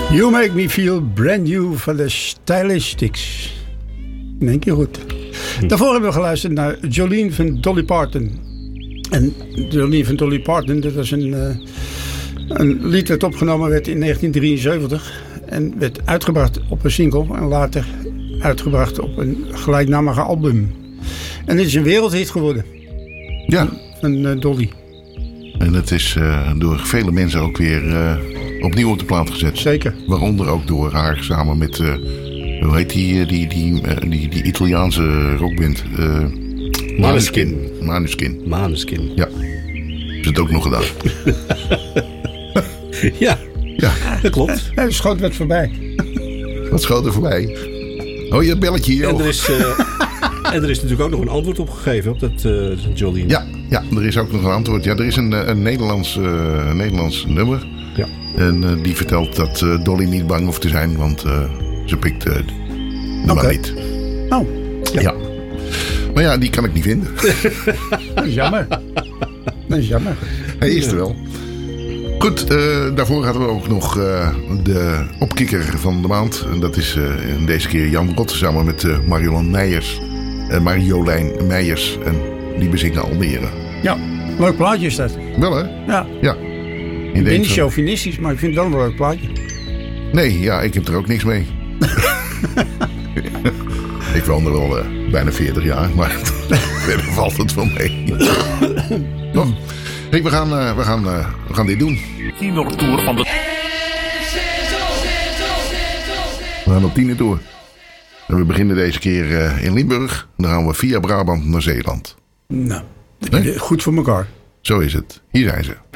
You Make Me Feel Brand New van de Stylistics. In één keer goed. Daarvoor hebben we geluisterd naar Jolene van Dolly Parton. En Jolene van Dolly Parton, dat was een lied dat opgenomen werd in 1973. En werd uitgebracht op een single. En later uitgebracht op een gelijknamige album. En dit is een wereldhit geworden. Ja. Van Dolly. En het is door vele mensen ook weer opnieuw op de plaat gezet. Zeker. Waaronder ook door haar samen met, hoe heet die Italiaanse rockband? Maneskin. Ja. Is het ook nog gedaan. Ja, dat klopt. Ja, schoot werd voorbij. Wat schoot er voorbij? Oh, je belletje hier. En er is natuurlijk ook nog een antwoord op gegeven op dat Jolene. Ja, er is ook nog een antwoord. Ja, er is een Nederlands nummer. Ja. En die vertelt dat Dolly niet bang hoeft te zijn, want ze pikt de man niet. Oh. Ja. Maar ja, die kan ik niet vinden. Dat is jammer. Hij is er wel. Goed, daarvoor hadden we ook nog de opkikker van de maand. En dat is deze keer Jan Rot samen met Marjolein Meijers. En die bezingen Almere. Ja, leuk plaatje is dat. Wel hè? Ja. Ik ben niet chauvinistisch, maar ik vind het wel een leuk plaatje. Nee, ja, ik heb er ook niks mee. Ik woon er al bijna 40 jaar, maar verder valt het wel mee. Toch? Hey, we gaan dit doen. Tienertour van de... We gaan op tienertour. En we beginnen deze keer in Limburg. Dan gaan we via Brabant naar Zeeland. Nou, goed voor elkaar. Zo is het. Hier zijn ze.